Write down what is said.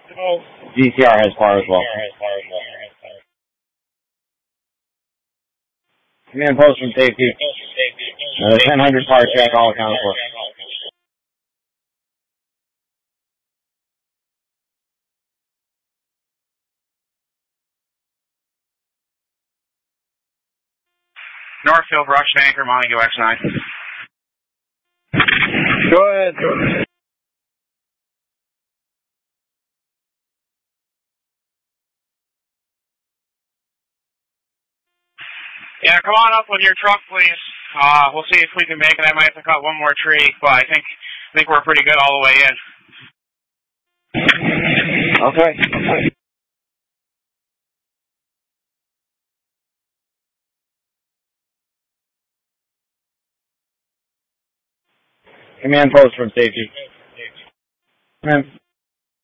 GTR has par as well. Command post from safety. The 1000 par track all accounted for. Northfield, Rush Anchor, Montague X9. Go ahead. Yeah, come on up with your truck, please. We'll see if we can make it. I might have to cut one more tree, but I think we're pretty good all the way in. Okay. Command post from safety. Command